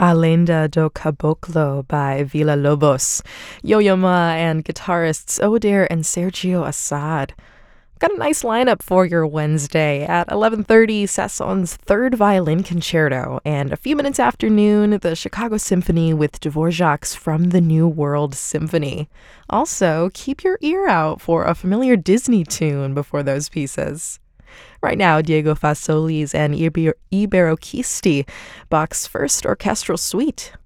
A Lenda do Caboclo by Villa-Lobos, Yo-Yo Ma, and guitarists Odair and Sergio Assad. Got a nice lineup for your Wednesday. At 11:30, Sasson's Third Violin Concerto, and a few minutes after noon, the Chicago Symphony with Dvorak's From the New World Symphony. Also, keep your ear out for a familiar Disney tune before those pieces. Right now, Diego Fasoli's and Iberoquisti, Bach's first orchestral suite.